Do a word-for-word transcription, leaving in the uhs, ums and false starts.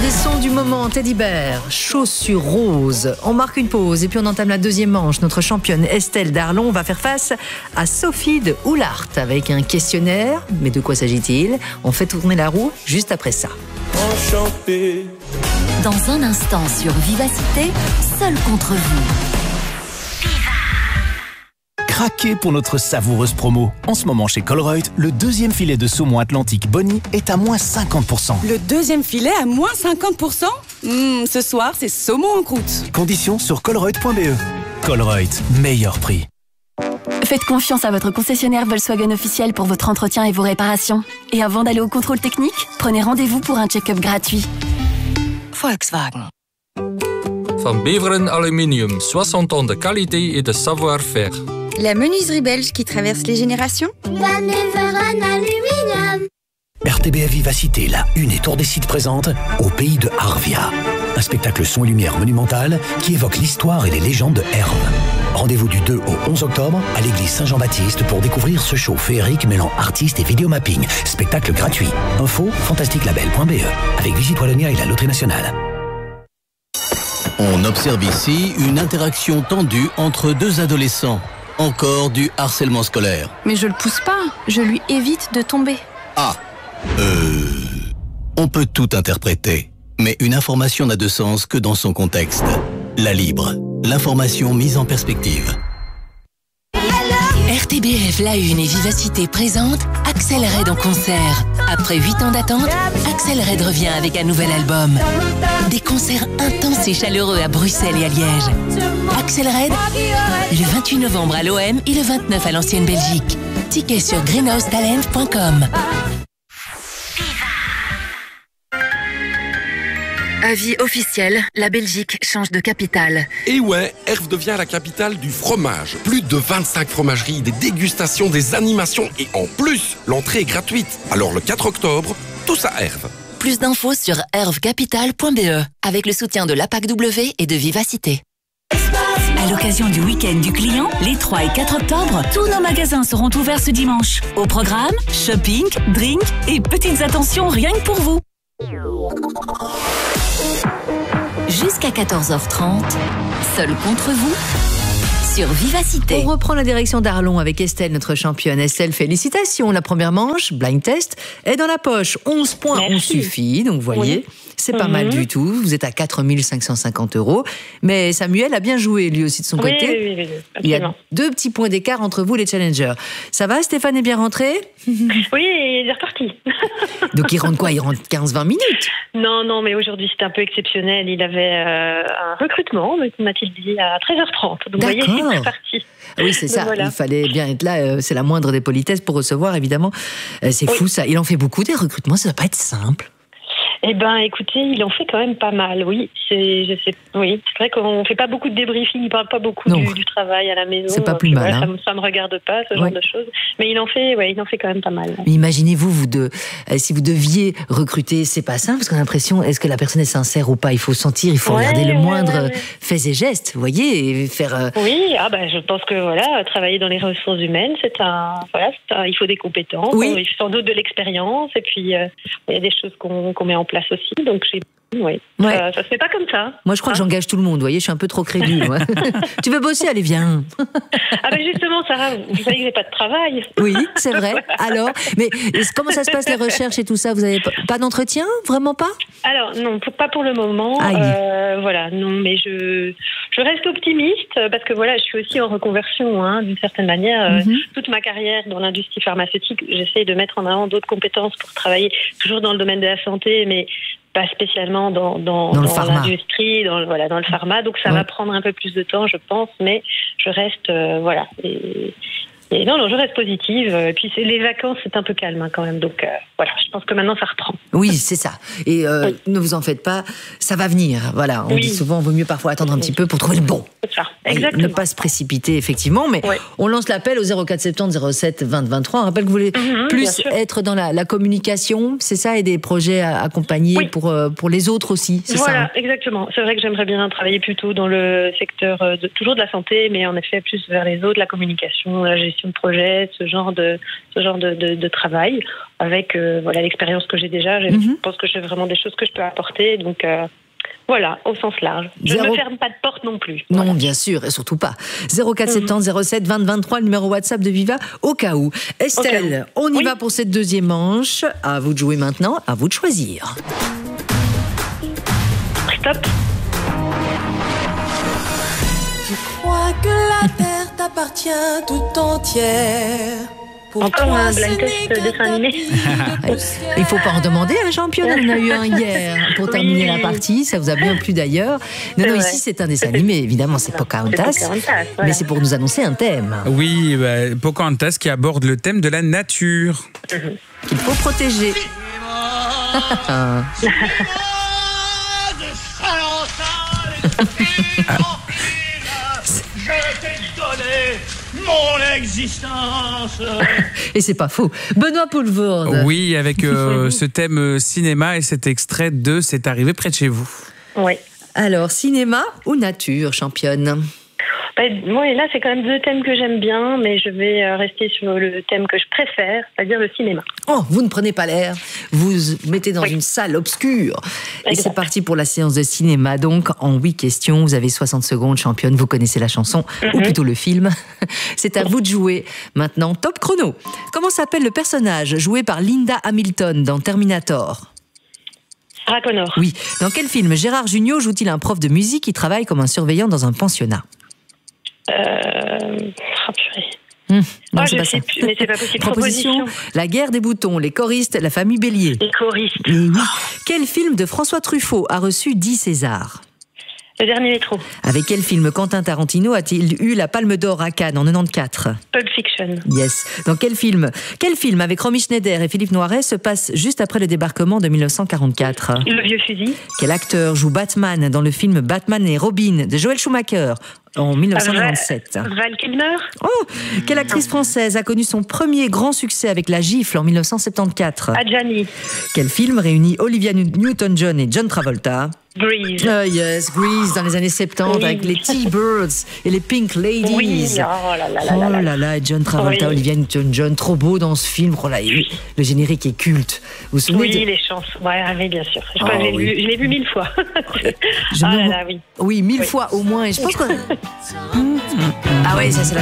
des sons du moment, Teddy Bear, Chaussures roses. On marque une pause et puis on entame la deuxième manche. Notre championne Estelle Darlon va faire face à Sophie de Oulart avec un questionnaire. Mais de quoi s'agit-il? On fait tourner la roue juste après ça. Enchanté. Dans un instant sur Vivacité, seul contre vous. Craquez pour notre savoureuse promo. En ce moment chez Colruyt, le deuxième filet de saumon Atlantique Bonnie est à moins cinquante pour cent. Le deuxième filet à moins cinquante pour cent mmh, Ce soir, c'est saumon en croûte. Conditions sur colruyt point b e. Colruyt, meilleur prix. Faites confiance à votre concessionnaire Volkswagen officiel pour votre entretien et vos réparations. Et avant d'aller au contrôle technique, prenez rendez-vous pour un check-up gratuit. Volkswagen. Van Beveren Aluminium, soixante ans de qualité et de savoir-faire. La menuiserie belge qui traverse les générations. Van Beveren Aluminium. R T B F Vivacité, la une et Tour des Sites présente Au pays de Arvia. Un spectacle son et lumière monumental qui évoque l'histoire et les légendes de Herve. Rendez-vous du deux au onze octobre à l'église Saint-Jean-Baptiste pour découvrir ce show féerique mêlant artistes et vidéomapping. Spectacle gratuit. Info fantastique label point b e avec Visite Wallonia et la Loterie Nationale. On observe ici une interaction tendue entre deux adolescents. Encore du harcèlement scolaire. Mais je le pousse pas, je lui évite de tomber. Ah, euh... On peut tout interpréter, mais une information n'a de sens que dans son contexte. La Libre, l'information mise en perspective. R T B F La Une et Vivacité présente Axel Red en concert. Après huit ans d'attente, Axel Red revient avec un nouvel album. Des concerts intenses et chaleureux à Bruxelles et à Liège. Axel Red, le vingt-huit novembre à l'O M et le vingt-neuf à l'Ancienne Belgique. Tickets sur greenhouse talent point com. Avis officiel, la Belgique change de capitale. Et ouais, Herve devient la capitale du fromage. Plus de vingt-cinq fromageries, des dégustations, des animations et en plus, l'entrée est gratuite. Alors le quatre octobre, tous à Herve. Plus d'infos sur herve capital point b e avec le soutien de l'A P A C W et de Vivacité. À l'occasion du week-end du client, les trois et quatre octobre, tous nos magasins seront ouverts ce dimanche. Au programme, shopping, drink et petites attentions rien que pour vous. Jusqu'à quatorze heures trente, seul contre vous, sur Vivacité. On reprend la direction d'Arlon avec Estelle, notre championne. Estelle, félicitations. La première manche, blind test, est dans la poche. onze points, on suffit. Donc, vous voyez, oui. c'est pas mmh. mal du tout. Vous êtes à quatre mille cinq cent cinquante euros. Mais Samuel a bien joué, lui aussi, de son oui, côté. Oui, oui, oui, absolument. Il y a deux petits points d'écart entre vous, les challengers. Ça va, Stéphane est bien rentré? Oui, il est reparti. Donc, il rentre quoi? Il rentre quinze vingt minutes? Non, non, mais aujourd'hui, c'était un peu exceptionnel. Il avait euh, un recrutement, m'a-t-il dit, à treize heures trente. Donc, vous voyez, c'est reparti. Oui, c'est ça. Voilà. Il fallait bien être là. C'est la moindre des politesses pour recevoir, évidemment. C'est oui. fou, ça. Il en fait beaucoup, des recrutements. Ça ne va pas être simple. Eh ben, écoutez, il en fait quand même pas mal, oui. C'est, je sais, oui. C'est vrai qu'on fait pas beaucoup de débriefing, il parle pas beaucoup du, du travail à la maison. C'est pas plus mal. Ouais, hein. ça, me, ça me regarde pas, ce ouais. genre de choses. Mais il en fait, ouais, il en fait quand même pas mal. Mais imaginez-vous, vous deux, euh, si vous deviez recruter, c'est pas simple, parce qu'on a l'impression, est-ce que la personne est sincère ou pas? Il faut sentir, il faut ouais, regarder le moindre ouais, ouais. faits et gestes, vous voyez, et faire. Euh... Oui, ah ben, je pense que voilà, travailler dans les ressources humaines, c'est un, voilà, c'est un, il faut des compétences, oui. il faut sans doute de l'expérience, et puis euh, il y a des choses qu'on, qu'on met en place aussi, donc j'ai Oui, ouais. ça, ça se fait pas comme ça. Moi, je crois hein? que j'engage tout le monde, vous voyez, je suis un peu trop crédule. Tu veux bosser? Allez, viens. Ah ben justement, Sarah, vous savez que j'ai pas de travail. Oui, c'est vrai. Alors, mais comment ça se passe, les recherches et tout ça? Vous avez pas d'entretien? Vraiment pas? Alors, non, pas pour le moment. Euh, voilà, non, mais je, je reste optimiste parce que voilà, je suis aussi en reconversion, hein, d'une certaine manière. Mm-hmm. Toute ma carrière dans l'industrie pharmaceutique, j'essaye de mettre en avant d'autres compétences pour travailler toujours dans le domaine de la santé, mais pas spécialement dans, dans, dans, dans l'industrie, dans, voilà, dans le pharma. Donc ça ouais. va prendre un peu plus de temps, je pense, mais je reste, euh, voilà. Et, et non, non, je reste positive. Et puis c'est, les vacances, c'est un peu calme hein, quand même. Donc euh, voilà, je pense que maintenant ça reprend. Oui, c'est ça. Et euh, oui. ne vous en faites pas, ça va venir. Voilà, on oui. dit souvent, il vaut mieux parfois attendre un oui. petit peu pour trouver le bon. C'est ça. ne pas se précipiter, effectivement. Mais ouais. on lance l'appel au zéro quatre soixante-dix zéro sept vingt vingt-trois. On rappelle que vous voulez mmh, plus être dans la, la communication, c'est ça, et des projets à accompagner oui. pour, pour les autres aussi, c'est voilà, ça hein. Exactement. C'est vrai que j'aimerais bien travailler plutôt dans le secteur de, toujours de la santé, mais en effet plus vers les autres, la communication, la gestion de projet, ce genre de, ce genre de, de, de travail. Avec euh, voilà, l'expérience que j'ai déjà, je mmh. pense que j'ai vraiment des choses que je peux apporter. Donc euh, voilà, au sens large. Je Zéro... ne ferme pas de porte non plus. Non, voilà. bien sûr, et surtout pas. zéro quatre soixante-dix zéro sept vingt vingt-trois, le numéro WhatsApp de Viva, au cas où. Estelle, où. on y oui. va pour cette deuxième manche. À vous de jouer maintenant, à vous de choisir. Stop. Tu crois que la terre t'appartient tout entière? Encore un blind test dessin animé. Il ne faut pas en demander à un champion. On en a eu un hier pour terminer oui. la partie. Ça vous a bien plu d'ailleurs. Non, non, ici c'est un dessin animé. Évidemment, c'est Pocahontas. C'est Pocahontas voilà. Mais c'est pour nous annoncer un thème. Oui, bah, Pocahontas qui aborde le thème de la nature. Mm-hmm. Qu'il faut protéger. ah. Je t'ai donné mon existence. Et c'est pas faux. Benoît Poulvoorde. Oui, avec euh, ce thème cinéma et cet extrait de C'est arrivé près de chez vous. Oui. Alors, cinéma ou nature, championne? Ben, oui, là, c'est quand même deux thèmes que j'aime bien, mais je vais rester sur le thème que je préfère, c'est-à-dire le cinéma. Oh, vous ne prenez pas l'air, vous vous mettez dans oui. une salle obscure. Exact. Et c'est parti pour la séance de cinéma. Donc, en huit questions, vous avez soixante secondes, championne, vous connaissez la chanson, mm-hmm. ou plutôt le film. C'est à vous de jouer. Maintenant, top chrono. Comment s'appelle le personnage joué par Linda Hamilton dans Terminator? Sarah Connor. Oui. Dans quel film Gérard Jugnot joue-t-il un prof de musique qui travaille comme un surveillant dans un pensionnat? Euh... Oh, purée. Mmh, non, oh, c'est je pas sais ça. Plus, mais c'est pas possible. Proposition, Proposition. La guerre des boutons, les choristes, la famille Bélier. Les choristes. Et oui. Quel film de François Truffaut a reçu dix Césars? Le dernier métro. Avec quel film Quentin Tarantino a-t-il eu la Palme d'Or à Cannes en quatre-vingt-quatorze? Pulp Fiction. Yes. Dans quel film Quel film avec Romy Schneider et Philippe Noiret se passe juste après le débarquement de dix-neuf cent quarante-quatre? Le vieux fusil. Quel acteur joue Batman dans le film Batman et Robin de Joel Schumacher en dix-neuf cent quatre-vingt-sept? Val Kilmer. Oh, quelle actrice française a connu son premier grand succès avec La Gifle en dix-neuf cent soixante-quatorze? Adjani. Quel film réunit Olivia Newton-John et John Travolta? Grease. Oh yes, Grease dans les années soixante-dix oui. avec les T-Birds et les Pink Ladies. Oui. Oh là là là oh là là là, John Travolta, oui. Olivia Newton-John, trop beau dans ce film. Oh là, le générique est culte. Vous vous souvenez Oui, de... les chansons. Ouais, oui, bien sûr. Je, oh, crois que oui. vu, je l'ai vu mille fois. Je ah me... là là, oui. Oui, mille oui. fois au moins. Et je pense que... ah ouais, ça c'est la